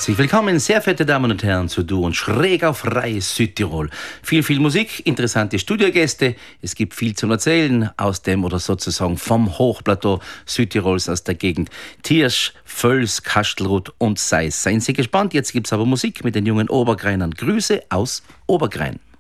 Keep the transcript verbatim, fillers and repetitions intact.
Herzlich willkommen, sehr verehrte Damen und Herren, zu Du und schräg auf Reihe Südtirol. Viel, viel Musik, interessante Studiogäste. Es gibt viel zu erzählen aus dem oder sozusagen vom Hochplateau Südtirols, aus der Gegend Tiersch, Völs, Kastelruth und Seis. Seien Sie gespannt, jetzt gibt es aber Musik mit den jungen Obergreinern. Grüße aus Obergrein.